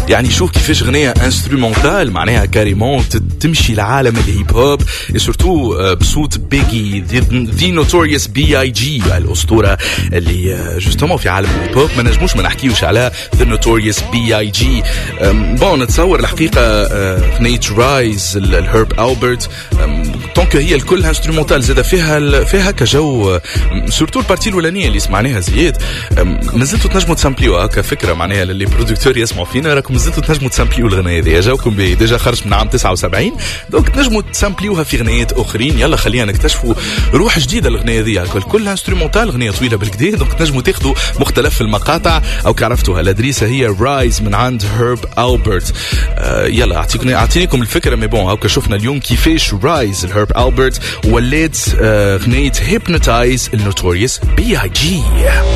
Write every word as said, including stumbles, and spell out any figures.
يعني شوف كيفاش غنية انسترومنتال معناها كاريمون تمشي لعالم الهيب هوب سورتو بصوت بيجي ذي نوتوريوس بي اي جي الأسطورة اللي جوستومون في عالم الهيب هوب ما نجموش ما نحكيوش على ذا نوتوريوس بي اي جي. بون نتصور الحقيقة غنية رايز الهيرب ألبرت طونك هي الكل انسترومنتال زاد فيها فيها كجو سورتو البارتي الأولانية اللي سمعناها زياد نزلتوا تنجموا تسامبليوها كفكرة معناها للي برودكتور يسمعوا فينا راكم نزلتوا تنجموا تسامبليو الغنية دي جاوكم بي ديجا خرج من عام تسعة وسبعين دونك تنجموا تسامبليوها في غنيات أخرين. يلا خلينا نكتشفوا روح جديدة الغنية دي الكل كلها انسترومنتال غنية طويلة بالكدا دونك تنجموا تاخذوا مختلف المقاطع أو كعرفتوها الأدريسة هي رايز من عند هيرب ألبرت. آه يلا أعطيكم أعطينيكم الفكرة مي بون هاكا شفنا اليوم كيفاش رايز الهيرب ألبرت ولات آه غنية هيبنوتايز النوتوريوس بي اي جي.